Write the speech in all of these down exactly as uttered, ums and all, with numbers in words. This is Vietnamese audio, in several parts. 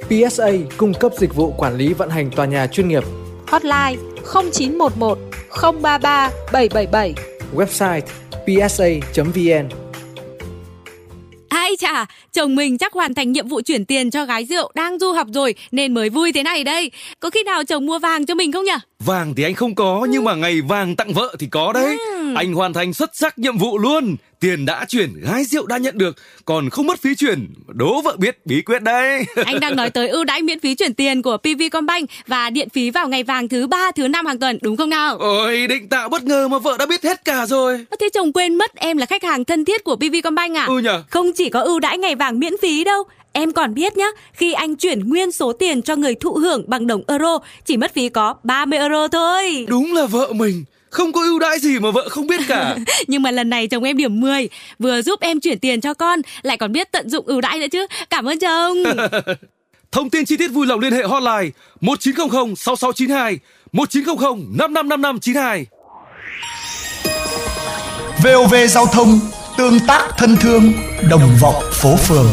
pê ét a cung cấp dịch vụ quản lý vận hành tòa nhà chuyên nghiệp. Hotline không chín một một không ba ba bảy bảy bảy. Website pê ét a chấm vn. Ai chà, chồng mình chắc hoàn thành nhiệm vụ chuyển tiền cho gái rượu đang du học rồi nên mới vui thế này đây. Có khi nào chồng mua vàng cho mình không nhỉ? Vàng thì anh không có, ừ. nhưng mà ngày vàng tặng vợ thì có đấy. Ừ. Anh hoàn thành xuất sắc nhiệm vụ luôn. Tiền đã chuyển, gái rượu đã nhận được, còn không mất phí chuyển. Đố vợ biết bí quyết đấy. Anh đang nói tới ưu đãi miễn phí chuyển tiền của pê vê Combank và điện phí vào ngày vàng thứ ba, thứ năm hàng tuần, đúng không nào? Ôi, định tạo bất ngờ mà vợ đã biết hết cả rồi. Thế chồng quên mất em là khách hàng thân thiết của pê vê Combank à? Ừ nhờ. Không chỉ có ưu đãi ngày vàng miễn phí đâu. Em còn biết nhá, khi anh chuyển nguyên số tiền cho người thụ hưởng bằng đồng euro, chỉ mất phí có ba mươi euro thôi. Đúng là vợ mình, không có ưu đãi gì mà vợ không biết cả. Nhưng mà lần này chồng em điểm mười, vừa giúp em chuyển tiền cho con, lại còn biết tận dụng ưu đãi nữa chứ. Cảm ơn chồng. Thông tin chi tiết vui lòng liên hệ hotline một chín không không sáu sáu chín hai, một chín không không năm năm năm năm chín hai. vê o vê Giao thông, tương tác thân thương, đồng vọng phố phường.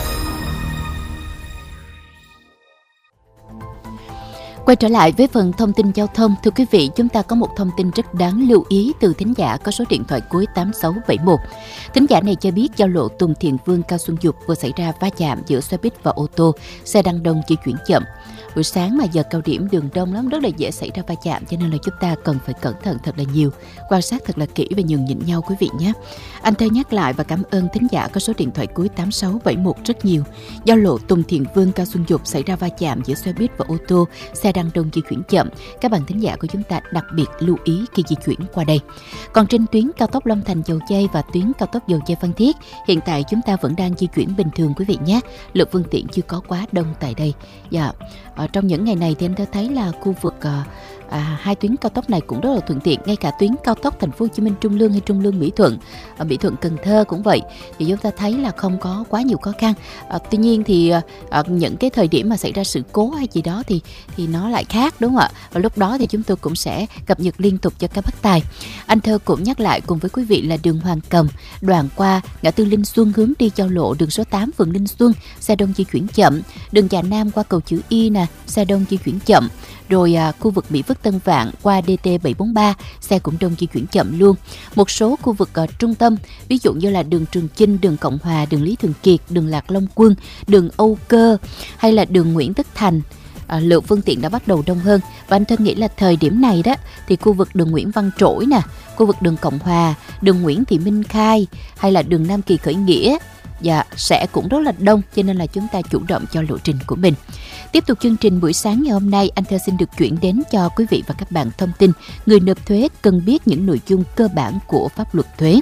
Quay trở lại với phần thông tin giao thông, thưa quý vị, chúng ta có một thông tin rất đáng lưu ý từ thính giả có số điện thoại cuối tám sáu bảy một. Thính giả này cho biết giao lộ Tùng Thiện Vương Cao Xuân Dục vừa xảy ra va chạm giữa xe buýt và ô tô, xe đang đông di chuyển chậm. Buổi sáng mà giờ cao điểm đường đông lắm, rất là dễ xảy ra va chạm, cho nên là chúng ta cần phải cẩn thận thật là nhiều, quan sát thật là kỹ và nhường nhịn nhau quý vị nhé. Anh Thơ nhắc lại và cảm ơn thính giả có số điện thoại cuối tám sáu bảy một rất nhiều. Giao lộ Tùng Thiện Vương Cao Xuân Dục xảy ra va chạm giữa xe buýt và ô tô, xe đang đông di chuyển chậm. Các bạn thính giả của chúng ta đặc biệt lưu ý khi di chuyển qua đây. Còn trên tuyến cao tốc Long Thành Dầu Giây và tuyến cao tốc Dầu Giây Phan Thiết, hiện tại chúng ta vẫn đang di chuyển bình thường quý vị nhé. Lượng phương tiện chưa có quá đông tại đây. Dạ. Ở trong những ngày này thì anh đã thấy là khu vực à, à, hai tuyến cao tốc này cũng rất là thuận tiện, ngay cả tuyến cao tốc Thành phố Hồ Chí Minh Trung Lương hay Trung Lương Mỹ Thuận, ở Mỹ Thuận Cần Thơ cũng vậy, thì chúng ta thấy là không có quá nhiều khó khăn. À, tuy nhiên thì à, những cái thời điểm mà xảy ra sự cố hay gì đó thì thì nó lại khác, đúng không ạ? Và lúc đó thì chúng tôi cũng sẽ cập nhật liên tục cho các bác tài. Anh Thơ cũng nhắc lại cùng với quý vị là đường Hoàng Cầm đoạn qua ngã tư Linh Xuân hướng đi giao lộ đường số tám phường Linh Xuân, xe đông di chuyển chậm. Đường Chà Nam qua cầu chữ Y nè, xe đông di chuyển chậm. Rồi à, khu vực Mỹ Phước Tân Vạn qua đê tê bảy bốn ba, xe cũng đông di chuyển chậm luôn. Một số khu vực ở trung tâm, ví dụ như là đường Trường Chinh, đường Cộng Hòa, đường Lý Thường Kiệt, đường Lạc Long Quân, đường Âu Cơ hay là đường Nguyễn Tất Thành, à, lượng phương tiện đã bắt đầu đông hơn. Và anh Thân nghĩ là thời điểm này đó thì khu vực đường Nguyễn Văn Trỗi nè, khu vực đường Cộng Hòa, đường Nguyễn Thị Minh Khai hay là đường Nam Kỳ Khởi Nghĩa, dạ, sẽ cũng rất là đông, cho nên là chúng ta chủ động cho lộ trình của mình. Tiếp tục chương trình buổi sáng ngày hôm nay, anh Thơ xin được chuyển đến cho quý vị và các bạn thông tin người nộp thuế cần biết những nội dung cơ bản của pháp luật thuế.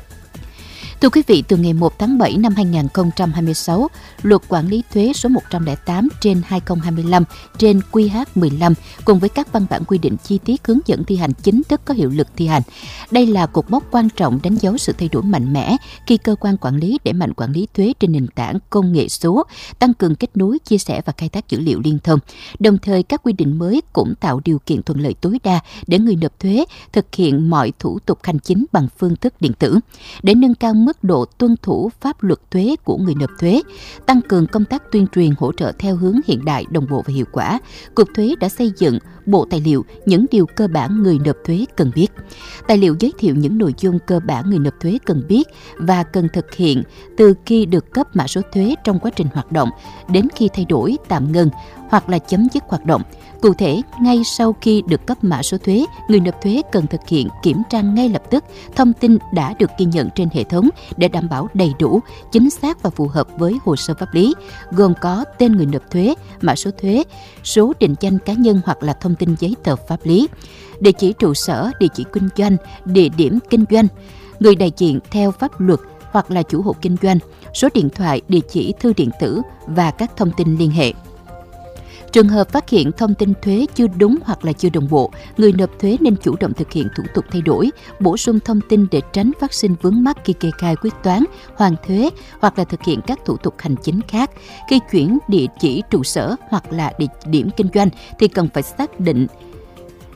Thưa quý vị, từ ngày một tháng bảy năm hai nghìn không trăm hai mươi sáu, Luật Quản lý thuế số một trăm lẻ tám trên hai nghìn không trăm hai mươi lăm trên Q H mười lăm cùng với các văn bản quy định chi tiết hướng dẫn thi hành chính thức có hiệu lực thi hành. Đây là cột mốc quan trọng đánh dấu sự thay đổi mạnh mẽ khi cơ quan quản lý đẩy mạnh quản lý thuế trên nền tảng công nghệ số, tăng cường kết nối, chia sẻ và khai thác dữ liệu liên thông. Đồng thời, các quy định mới cũng tạo điều kiện thuận lợi tối đa để người nộp thuế thực hiện mọi thủ tục hành chính bằng phương thức điện tử. Để nâng cao mức mức độ tuân thủ pháp luật thuế của người nộp thuế, tăng cường công tác tuyên truyền hỗ trợ theo hướng hiện đại, đồng bộ và hiệu quả. Cục Thuế đã xây dựng bộ tài liệu những điều cơ bản người nộp thuế cần biết. Tài liệu giới thiệu những nội dung cơ bản người nộp thuế cần biết và cần thực hiện từ khi được cấp mã số thuế trong quá trình hoạt động đến khi thay đổi, tạm ngừng hoặc là chấm dứt hoạt động. Cụ thể, ngay sau khi được cấp mã số thuế, người nộp thuế cần thực hiện kiểm tra ngay lập tức thông tin đã được ghi nhận trên hệ thống để đảm bảo đầy đủ, chính xác và phù hợp với hồ sơ pháp lý, gồm có tên người nộp thuế, mã số thuế, số định danh cá nhân hoặc là thông tin giấy tờ pháp lý, địa chỉ trụ sở, địa chỉ kinh doanh, địa điểm kinh doanh, người đại diện theo pháp luật hoặc là chủ hộ kinh doanh, số điện thoại, địa chỉ thư điện tử và các thông tin liên hệ. Trường hợp phát hiện thông tin thuế chưa đúng hoặc là chưa đồng bộ, người nộp thuế nên chủ động thực hiện thủ tục thay đổi, bổ sung thông tin để tránh phát sinh vướng mắc khi kê khai quyết toán, hoàn thuế hoặc là thực hiện các thủ tục hành chính khác. Khi chuyển địa chỉ trụ sở hoặc là địa điểm kinh doanh thì cần phải xác định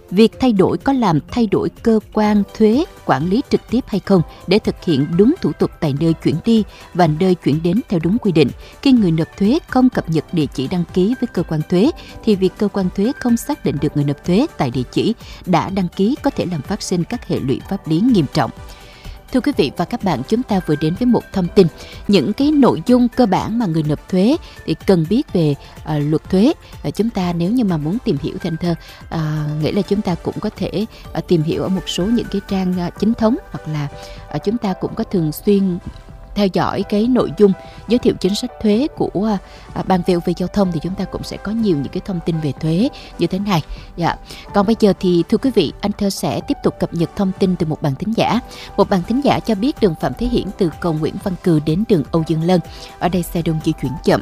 việc thay đổi có làm thay đổi cơ quan thuế quản lý trực tiếp hay không để thực hiện đúng thủ tục tại nơi chuyển đi và nơi chuyển đến theo đúng quy định. Khi người nộp thuế không cập nhật địa chỉ đăng ký với cơ quan thuế thì việc cơ quan thuế không xác định được người nộp thuế tại địa chỉ đã đăng ký có thể làm phát sinh các hệ lụy pháp lý nghiêm trọng. Thưa quý vị và các bạn, chúng ta vừa đến với một thông tin, những cái nội dung cơ bản mà người nộp thuế thì cần biết về uh, luật thuế. Và chúng ta nếu như mà muốn tìm hiểu thì anh Thơ uh, nghĩ là chúng ta cũng có thể uh, tìm hiểu ở một số những cái trang uh, chính thống, hoặc là uh, chúng ta cũng có thường xuyên theo dõi cái nội dung giới thiệu chính sách thuế của à, Ban vê o vê Giao thông thì chúng ta cũng sẽ có nhiều những cái thông tin về thuế như thế này. Dạ. Còn bây giờ thì thưa quý vị, anh Thơ sẽ tiếp tục cập nhật thông tin từ một bạn thính giả. Một bạn thính giả cho biết đường Phạm Thế Hiển từ cầu Nguyễn Văn Cừ đến đường Âu Dương Lân. Ở đây xe đông di chuyển chậm.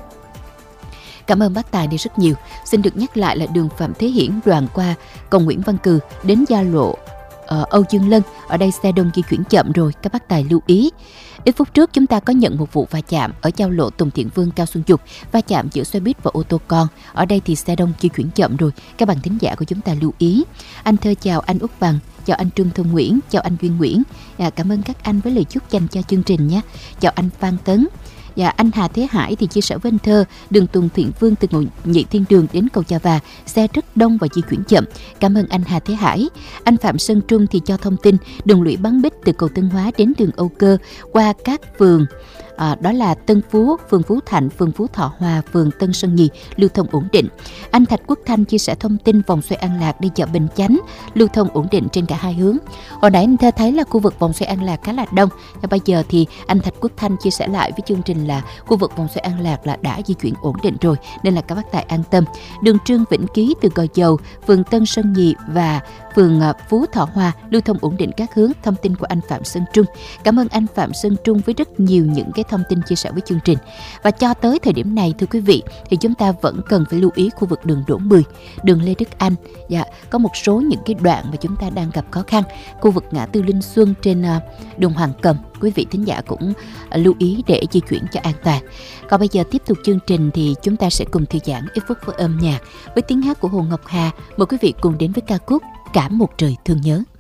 Cảm ơn bác Tài đây rất nhiều. Xin được nhắc lại là đường Phạm Thế Hiển đoạn qua cầu Nguyễn Văn Cừ đến giao lộ Ở Âu Dương Lân, ở đây xe đông di chuyển chậm rồi, các bác tài lưu ý. Ít phút trước chúng ta có nhận một vụ va chạm ở giao lộ Tùng Thiện Vương Cao Xuân Dục, va chạm giữa xe buýt và ô tô con. Ở đây thì xe đông di chuyển chậm rồi, các bạn thính giả của chúng ta lưu ý. Anh Thơ chào anh Úc Bằng, chào anh Trương Thông Nguyễn, chào anh Duyên Nguyễn. À, cảm ơn các anh với lời chúc dành cho chương trình nhé. Chào anh Phan Tấn. Và anh Hà Thế Hải thì chia sẻ với anh Thơ, đường Tùng Thiện Vương từ Ngũ Nhị Thiên Đường đến cầu Chà Và, xe rất đông và di chuyển chậm. Cảm ơn anh Hà Thế Hải. Anh Phạm Sơn Trung thì cho thông tin, đường Lũy Bắn Bích từ cầu Tân Hóa đến đường Âu Cơ qua các phường, à, đó là Tân Phú, phường Phú Thạnh, phường Phú Thọ Hòa, phường Tân Sơn Nhì, lưu thông ổn định. Anh Thạch Quốc Thanh chia sẻ thông tin vòng xoay An Lạc đi chợ Bình Chánh, lưu thông ổn định trên cả hai hướng. Hồi nãy anh Thơ thấy là khu vực vòng xoay An Lạc khá là đông, và bây giờ thì anh Thạch Quốc Thanh chia sẻ lại với chương trình là khu vực vòng xoay An Lạc là đã di chuyển ổn định rồi, nên là các bác tài an tâm. Đường Trương Vĩnh Ký từ Gò Dầu, phường Tân Sơn Nhì và phường Phú Thọ Hòa, lưu thông ổn định các hướng. Thông tin của anh Phạm Sơn Trung. Cảm ơn anh Phạm Sơn Trung với rất nhiều những cái thông tin chia sẻ với chương trình. Và cho tới thời điểm này thưa quý vị, thì chúng ta vẫn cần phải lưu ý khu vực đường Đỗ Mười, đường Lê Đức Anh. Dạ, có một số những cái đoạn mà chúng ta đang gặp khó khăn. Khu vực ngã tư Linh Xuân trên uh, đường Hoàng Cầm, quý vị thính giả cũng uh, lưu ý để di chuyển cho an toàn. Còn bây giờ tiếp tục chương trình thì chúng ta sẽ cùng thư giãn ít phút với âm nhạc với tiếng hát của Hồ Ngọc Hà. Mời quý vị cùng đến với ca khúc Cả Một Trời Thương Nhớ.